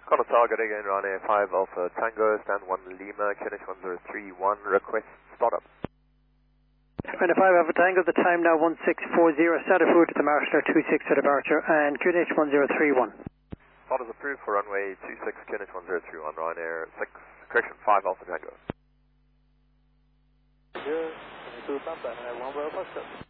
Got a target again, Ryanair 5 Alpha Tango, stand 1 Lima, QNH 1031, request start up. Ryanair 5 Alpha Tango, the time now 1640, status route to Marshall 26 to departure, and QNH 1031. Start is approved for runway 26, QNH 1031, Ryanair 6, correction 5 Alpha Tango. Here, 22 Papa, 1 well,